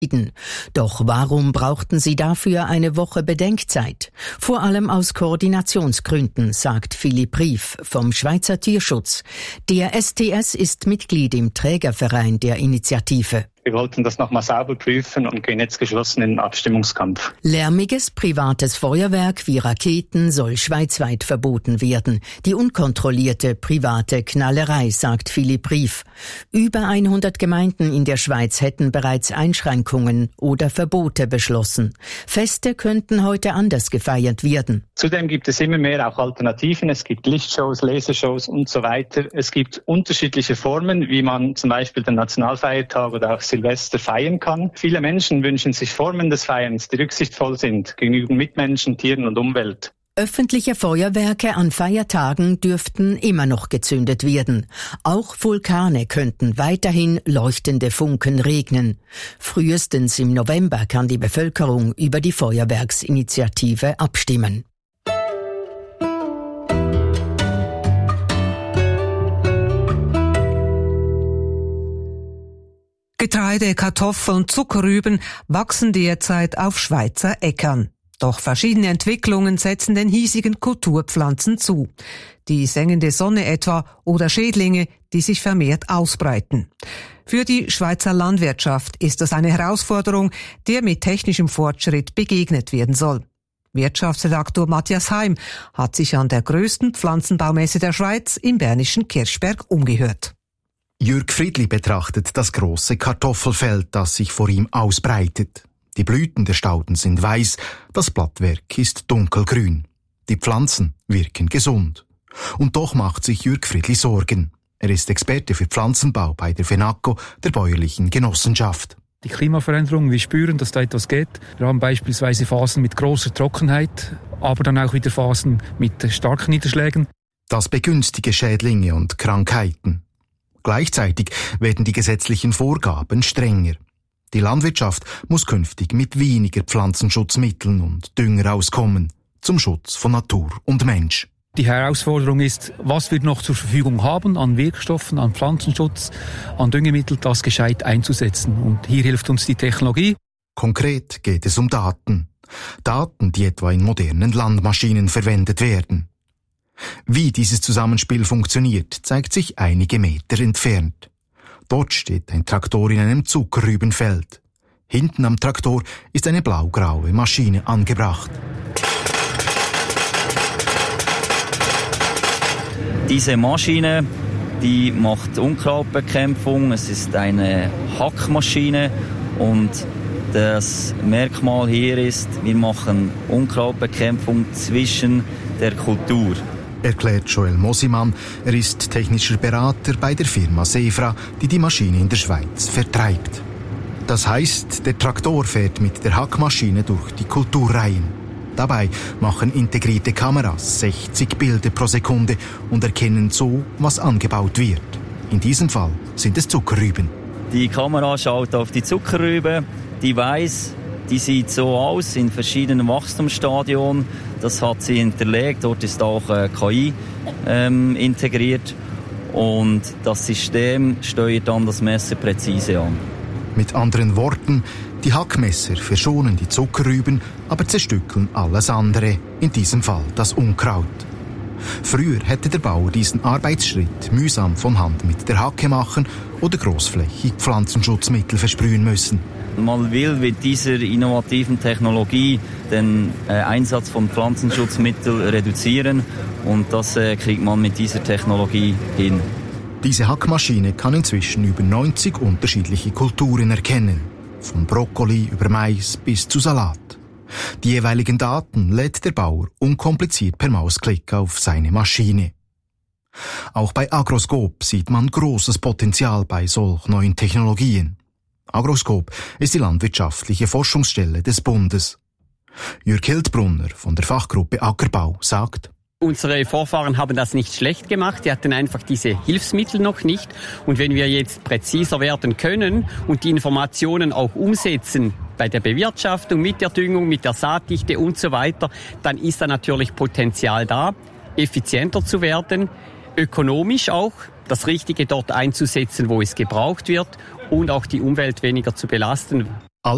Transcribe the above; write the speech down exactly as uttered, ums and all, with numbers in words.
Doch warum brauchten sie dafür eine Woche Bedenkzeit? Vor allem aus Koordinationsgründen, sagt Philipp Rief vom Schweizer Tierschutz. Der S T S ist Mitglied im Trägerverein der Initiative. Wir wollten das nochmal sauber prüfen und gehen jetzt geschlossen in den Abstimmungskampf. Lärmiges privates Feuerwerk wie Raketen soll schweizweit verboten werden. Die unkontrollierte private Knallerei, sagt Philipp Rief. Über hundert Gemeinden in der Schweiz hätten bereits Einschränkungen oder Verbote beschlossen. Feste könnten heute anders gefeiert werden. Zudem gibt es immer mehr auch Alternativen. Es gibt Lichtshows, Lasershows und so weiter. Es gibt unterschiedliche Formen, wie man zum Beispiel den Nationalfeiertag oder auch Silvester feiern kann. Viele Menschen wünschen sich Formen des Feierns, die rücksichtsvoll sind gegenüber Mitmenschen, Tieren und Umwelt. Öffentliche Feuerwerke an Feiertagen dürften immer noch gezündet werden. Auch Vulkane könnten weiterhin leuchtende Funken regnen. Frühestens im November kann die Bevölkerung über die Feuerwerksinitiative abstimmen. Getreide, Kartoffeln, Zuckerrüben wachsen derzeit auf Schweizer Äckern. Doch verschiedene Entwicklungen setzen den hiesigen Kulturpflanzen zu. Die sengende Sonne etwa oder Schädlinge, die sich vermehrt ausbreiten. Für die Schweizer Landwirtschaft ist das eine Herausforderung, der mit technischem Fortschritt begegnet werden soll. Wirtschaftsredaktor Matthias Heim hat sich an der grössten Pflanzenbaumesse der Schweiz im bernischen Kirchberg umgehört. Jürg Friedli betrachtet das große Kartoffelfeld, das sich vor ihm ausbreitet. Die Blüten der Stauden sind weiß, das Blattwerk ist dunkelgrün. Die Pflanzen wirken gesund. Und doch macht sich Jürg Friedli Sorgen. Er ist Experte für Pflanzenbau bei der FENACO, der bäuerlichen Genossenschaft. Die Klimaveränderung, wir spüren, dass da etwas geht. Wir haben beispielsweise Phasen mit großer Trockenheit, aber dann auch wieder Phasen mit starken Niederschlägen. Das begünstige Schädlinge und Krankheiten. Gleichzeitig werden die gesetzlichen Vorgaben strenger. Die Landwirtschaft muss künftig mit weniger Pflanzenschutzmitteln und Dünger auskommen, zum Schutz von Natur und Mensch. Die Herausforderung ist, was wir noch zur Verfügung haben an Wirkstoffen, an Pflanzenschutz, an Düngemittel, das gescheit einzusetzen. Und hier hilft uns die Technologie. Konkret geht es um Daten. Daten, die etwa in modernen Landmaschinen verwendet werden. Wie dieses Zusammenspiel funktioniert, zeigt sich einige Meter entfernt. Dort steht ein Traktor in einem Zuckerrübenfeld. Hinten am Traktor ist eine blaugraue Maschine angebracht. Diese Maschine, die macht Unkrautbekämpfung. Es ist eine Hackmaschine und das Merkmal hier ist, wir machen Unkrautbekämpfung zwischen der Kultur. Erklärt Joel Mosimann. Er ist technischer Berater bei der Firma Sefra, die die Maschine in der Schweiz vertreibt. Das heißt, der Traktor fährt mit der Hackmaschine durch die Kulturreihen. Dabei machen integrierte Kameras sechzig Bilder pro Sekunde und erkennen so, was angebaut wird. In diesem Fall sind es Zuckerrüben. Die Kamera schaut auf die Zuckerrübe, die weiß, die sieht so aus in verschiedenen Wachstumsstadien. Das hat sie hinterlegt. Dort ist auch äh, K I ähm, integriert. Und das System steuert dann das Messer präzise an. Mit anderen Worten, die Hackmesser verschonen die Zuckerrüben, aber zerstückeln alles andere, in diesem Fall das Unkraut. Früher hätte der Bauer diesen Arbeitsschritt mühsam von Hand mit der Hacke machen oder großflächig Pflanzenschutzmittel versprühen müssen. Man will mit dieser innovativen Technologie den äh, Einsatz von Pflanzenschutzmitteln reduzieren und das äh, kriegt man mit dieser Technologie hin. Diese Hackmaschine kann inzwischen über neunzig unterschiedliche Kulturen erkennen, von Brokkoli über Mais bis zu Salat. Die jeweiligen Daten lädt der Bauer unkompliziert per Mausklick auf seine Maschine. Auch bei Agroscope sieht man großes Potenzial bei solch neuen Technologien. Agroscope ist die landwirtschaftliche Forschungsstelle des Bundes. Jürg Hildbrunner von der Fachgruppe Ackerbau sagt: Unsere Vorfahren haben das nicht schlecht gemacht, die hatten einfach diese Hilfsmittel noch nicht. Und wenn wir jetzt präziser werden können und die Informationen auch umsetzen bei der Bewirtschaftung, mit der Düngung, mit der Saatdichte und so weiter, dann ist da natürlich Potenzial da, effizienter zu werden, ökonomisch auch, das Richtige dort einzusetzen, wo es gebraucht wird und auch die Umwelt weniger zu belasten.